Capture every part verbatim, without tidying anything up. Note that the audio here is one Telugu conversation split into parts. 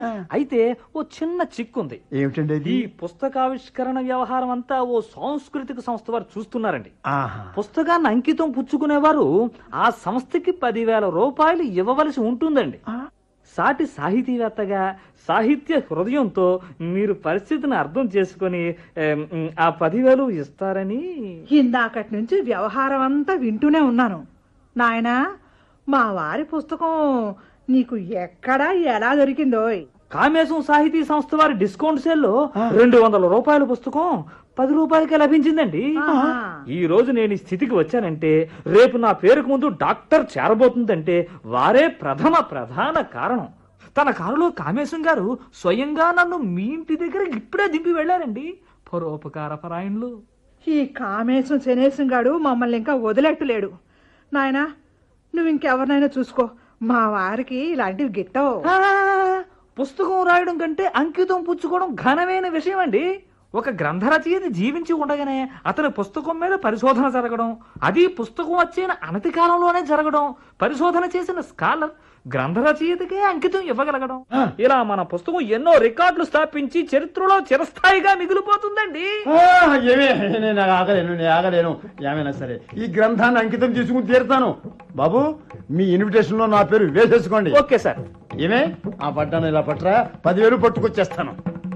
అయితే ఓ చిన్న చిక్కుంది. ఏమిటండి ఈ పుస్తకావిష్కరణ వ్యవహారం అంతా ఓ సాంస్కృతిక సంస్థ వారు చూస్తున్నారండి. పుస్తకాన్ని అంకితం పుచ్చుకునేవారు ఆ సంస్థకి పదివేల రూపాయలు ఇవ్వవలసి ఉంటుందండి. సాటి సాహితీవేత్తగా సాహిత్య హృదయంతో మీరు పరిస్థితిని అర్థం చేసుకుని ఆ పదివేలు ఇస్తారని ఇందాకటి నుంచి వ్యవహారం అంతా వింటూనే ఉన్నాను. నాయనా, మా వారి పుస్తకం నీకు ఎక్కడా ఎలా దొరికిందో? కామేశం సాహితీ సంస్థ వారి డిస్కౌంట్ సేల్లో రెండు వందల రూపాయల పుస్తకం పది రూపాయలకే లభించిందండి. ఈ రోజు నేను ఈ స్థితికి వచ్చానంటే రేపు నా పేరుకు ముందు డాక్టర్ చేరబోతుందంటే వారే ప్రథమ ప్రధాన కారణం. తన కారులో కామేశం గారు స్వయంగా నన్ను మీ ఇంటి దగ్గర ఇప్పుడే దింపి వెళ్లారండి. పరోపకార పరాయణులు. ఈ కామేశం శనేశం గాడు మమ్మల్ని ఇంకా వదిలేట్టులేడు. నాయనా, నువ్వు ఇంకెవరినైనా చూసుకో, మా వారికి ఇలాంటివి గిట్టవు. పుస్తకం రాయడం కంటే అంకితం పుచ్చుకోవడం ఘనమైన విషయం అండి. ఒక గ్రంథ రచయిత జీవించి ఉండగానే అతని పుస్తకం మీద పరిశోధన జరగడం, అది పుస్తకం వచ్చిన అనతి కాలంలోనే జరగడం, పరిశోధన చేసిన స్కాలర్ గ్రంథ రచయితకే అంకితం ఇవ్వగలగడం, ఇలా మన పుస్తకం ఎన్నో రికార్డులు స్థాపించి చరిత్రలో చిరస్థాయిగా మిగిలిపోతుందండి. నేను ఆగలేను నేను ఆగలేను ఏమైనా సరే ఈ గ్రంథాన్ని అంకితం చేసుకుని తీరుతాను. బాబు, మీ ఇన్విటేషన్ లో నా పేరు వేసేసుకోండి. Okay sir. ఏమే ఆ పట్టాను ఇలా పట్టరా, పదివేలు పట్టుకొచ్చేస్తాను.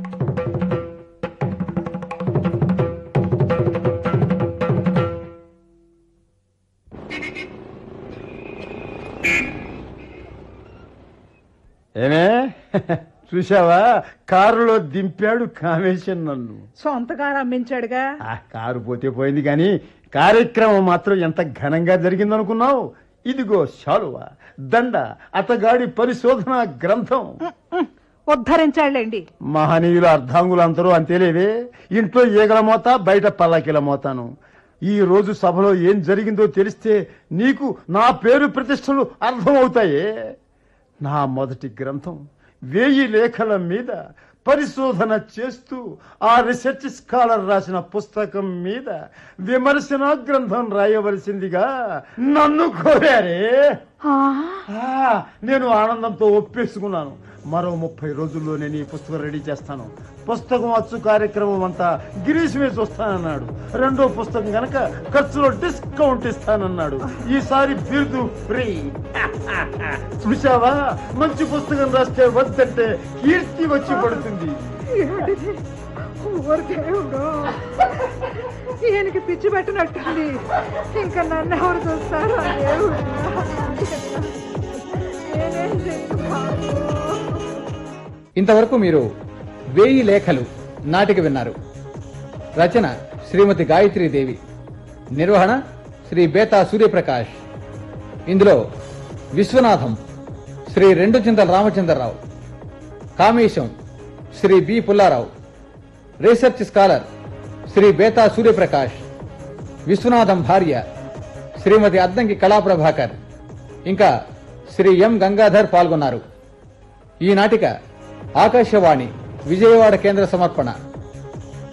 ఏమే చూసావా, కారులో దింపాడు కామేశం నన్ను. సొంతగా రమ్మించాడుగా. కారు పోతే పోయింది కానీ కార్యక్రమం మాత్రం ఎంత ఘనంగా జరిగిందనుకున్నావు. ఇదిగో శాలువా, దండ, అతగాడి పరిశోధన గ్రంథం. ఉద్ధరించాడులేండి. మహనీయుల అర్ధాంగులు అందరూ అంతేలేవే. ఇంట్లో ఈగల మోత, బయట పల్లకిల మోతాను. ఈ రోజు సభలో ఏం జరిగిందో తెలిస్తే నీకు నా పేరు ప్రతిష్టలు అర్థమవుతాయే. నా మొదటి గ్రంథం వేయి లేఖల మీద పరిశోధన చేస్తూ ఆ రీసెర్చ్ స్కాలర్ రాసిన పుస్తకం మీద విమర్శన గ్రంథం రాయవలసిందిగా నన్ను కోరారే. నేను ఆనందంతో ఒప్పేసుకున్నాను. మరో ముప్పై రోజుల్లో నేను ఈ పుస్తకం రెడీ చేస్తాను. పుస్తకం అచ్చు కార్యక్రమం అంతా గిరీష్ మీద చూస్తానన్నాడు. రెండో పుస్తకం గనక ఖర్చులో డిస్కౌంట్ ఇస్తానన్నాడు. ఈసారి బిరుదు ఫ్రీ. చూసావా, మంచి పుస్తకం రాస్తే వద్దంటే కీర్తి వచ్చి పడుతుంది. ఈయనకి పిచ్చి పెట్టినట్టుంది. ఇంకా నన్ను ఎవరు చూస్తారు? ఇంతవరకు మీరు వేయి లేఖలు నాటిక విన్నారు. రచన శ్రీమతి గాయత్రీదేవి, నిర్వహణ శ్రీ బేతా సూర్యప్రకాష్. ఇందులో విశ్వనాథం శ్రీ రెండు చింతల Ramachandra Rao, Kamesam Shri B Pullarao, research scholar Shri Betha Suryaprakash, Viswanatham భార్య శ్రీమతి అద్దంకి కళాప్రభాకర్, ఇంకా శ్రీ ఎం గంగాధర్ పాల్గొన్నారు. ఈ నాటిక ఆకాశవాణి విజయవాడ కేంద్ర సమర్పణ.